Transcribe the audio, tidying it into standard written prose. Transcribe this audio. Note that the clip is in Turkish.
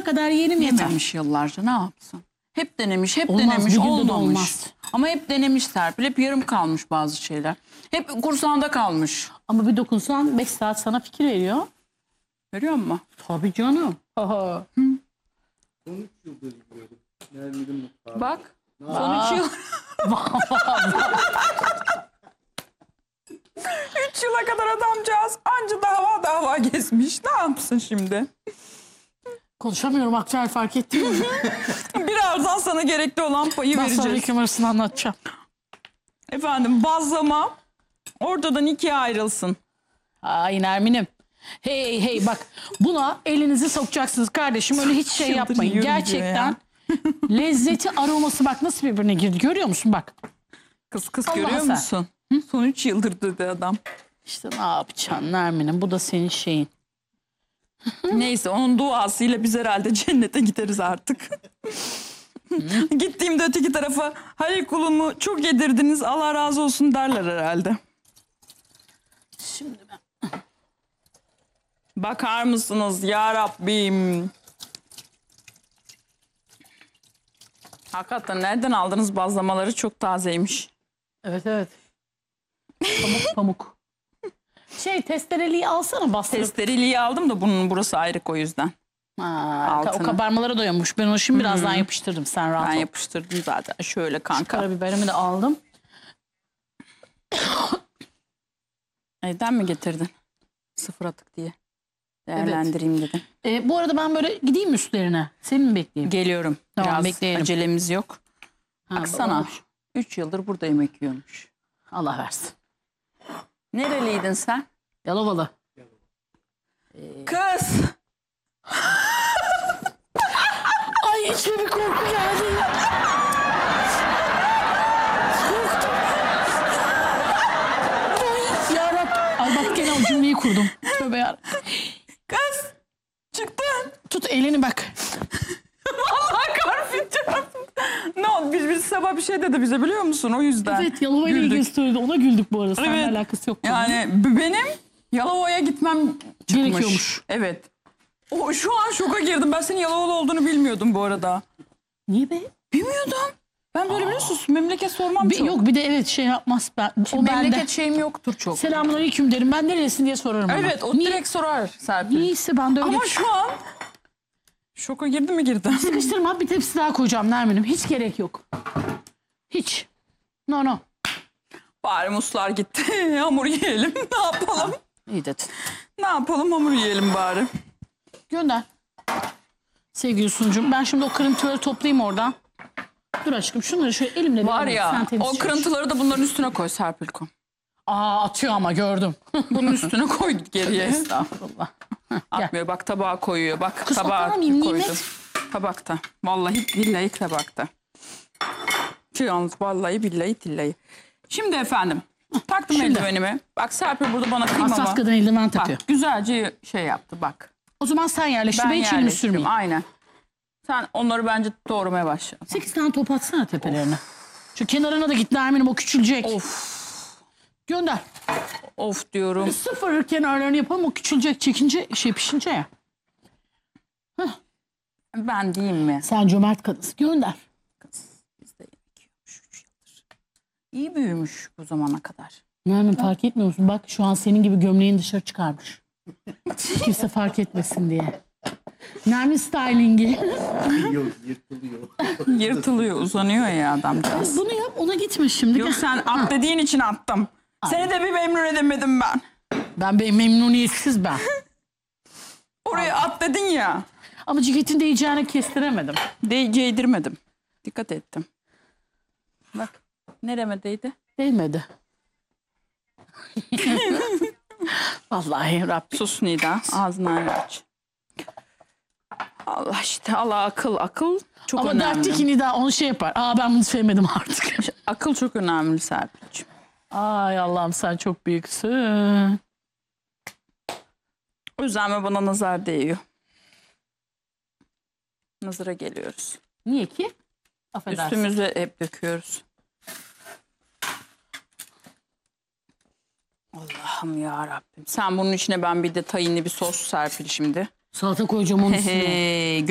sonuna kadar yiyelim yeter. Yememiş yıllarca, ne yapsın? Hep denemiş, hep Olmaz, denemiş, bir günde de olmamış. olmaz. Ama hep denemiş Serpil, hep yarım kalmış bazı şeyler. Hep kursağında kalmış. Ama bir dokunsan 5 saat sana fikir veriyor. Görüyor musun? Tabii canım. Aha. 13 yıldır yiyordum. Nermin'in mutfağı. Bak, son 3 yıl. 3 yıla kadar adamcağız anca dava gezmiş. Ne yapsın şimdi? Konuşamıyorum aktüel, fark ettin mi? Birazdan sana gerekli olan payı Ben sana vereceğiz. reklam arasını anlatacağım. Efendim, bazlama ortadan ikiye ayrılsın. Ay Nermin'im. Hey hey bak, buna elinizi sokacaksınız kardeşim, öyle hiç şey yapmayın. Çıldırıyorum diyor Gerçekten lezzeti, aroması bak nasıl birbirine girdi, görüyor musun bak. Kız Allah'a görüyor sen. musun? Son 3 yıldır dedi adam. İşte ne yapacaksın Nermin'im, bu da senin şeyin. Neyse, onun duasıyla biz herhalde cennete gideriz artık. Gittiğimde öteki tarafa Halil kulumu çok yedirdiniz, Allah razı olsun derler herhalde. Şimdi ben... Bakar mısınız ya Rabbim? Hakikaten nereden aldınız bazlamaları, çok tazeymiş. Evet evet. Pamuk pamuk. Testereliği alsana, bastırıp. Testereliği aldım da bunun burası ayrık, o yüzden. Ha, o Altını. kabarmalara doymuş. Ben onu şimdi birazdan yapıştırdım, sen rahat Ben ol. yapıştırdım zaten. Şöyle kanka. Karabiberimi de aldım. Evden mi getirdin? Sıfır atık diye. Değerlendireyim dedim. Bu arada ben böyle gideyim mi üstlerine? Seni mi bekleyeyim? Geliyorum. Tamam, Biraz bekleyelim. acelemiz yok. Ha, Baksana. olmuş. 3 yıldır burada yemek yiyormuş. Allah versin. Nereliydin sen? Yalovalı. Kız. Ay içime bir korku geldi. Korktum. Ay yarabbim. Ay bak gene o cümleyi kurdum. Tövbe yarabbim. Kız. Çıktın. Tut elini bak. Vallahi karfiteceğim. Ne oldu? Biz sabah bir şey dedi bize, biliyor musun? O yüzden. Evet, Yalova ile ilgili söyledi. Ona güldük bu arada. Seninle Evet. alakası yok. Yani benim Yalova'ya gitmem çıkmış. Gerekiyormuş. Evet. Şu an şoka girdim. Ben senin Yalovalı olduğunu bilmiyordum bu arada. Niye be? Bilmiyordum. Ben böyle biliyorsunuz memleket sormam çok. Yok bir de evet şey yapmaz. O Memleket bende. şeyim yoktur çok. Selamünaleyküm derim. Ben nerelisin diye sorarım ona. Evet, o Niye? direkt sorar Serpil. Niyeyse ben de öyle. Ama şu an şoka girdim mi girdim. Sıkıştırma, bir tepsi daha koyacağım Nermin'im. Hiç gerek yok. Hiç. No no. Bari muslar gitti. Hamur yiyelim. Ne yapalım? İyi dedin. Ne yapalım? Hamur yiyelim bari. Gönder. Sevgili sunucum, ben şimdi o kırıntıları toplayayım oradan. Dur aşkım, şunları şöyle elimle Var vereyim. ya, Sen temiz o çalış. kırıntıları da bunların üstüne koy Serpil'cim. Atıyor ama gördüm. Bunun üstüne koy geriye. Estağfurullah. Gel. Atmıyor, bak tabağa koyuyor. Bak Kız tabağa atamayayım, koydu. nimet. Tabakta. Vallahi billahi tabakta. Ki yalnız vallahi billahi tillahi. Şimdi efendim taktım Şimdi. eldivenimi. Bak Serpil burada bana kıymama. Asaska'dan eldiven takıyor. Bak güzelce şey yaptı bak. O zaman sen yerleştir. Ben Ben hiç elimi yerleştirdim, sürmeyeyim. aynen. Sen onları bence doğramaya başla. 8 tane top atsana tepelerine. Şu kenarına da git Nermin'im, o küçülecek. Of. Gönder. Of diyorum. Sıfır kenarlarını yapalım, o küçülecek, çekince pişince ya. Ben diyeyim mi? Sen cömert kadınsın. Gönder. Biz de yemek yiyormuş 3 yıldır. İyi büyümüş bu zamana kadar. Nermin fark etmiyor musun? Bak şu an senin gibi gömleğini dışarı çıkarmış. Kimse fark etmesin diye. Nermin stylingi. Yok, yırtılıyor. Yırtılıyor, uzanıyor ya adamcağız. Bunu yap, ona gitme şimdi. Yok, sen at dediğin için attım. Seni de bir memnun edemedim ben. Ben memnuniyetsiz ben. Oraya at dedin ya. Ama ceketin değeceğini kestiremedim. Giydirmedim. Dikkat ettim. Bak nereme değdi? Değmedi. Vallahi Rabbim. Sus Nida, ağzını aç. Allah işte, Allah akıl çok Ama önemli. dertli ki Nida onu şey yapar. Ben bunu sevmedim artık. Akıl çok önemli Serpil'ciğim. Ay Allah'ım, sen çok büyüksün. Özenme, bana nazar değiyor. Nazara geliyoruz. Niye ki? Affedersin. Üstümüze hep döküyoruz. Allah'ım ya Rabbim. Sen bunun içine ben bir de tayinli bir sos Serpil şimdi. Salata koyacağım onun üstüne. Hey,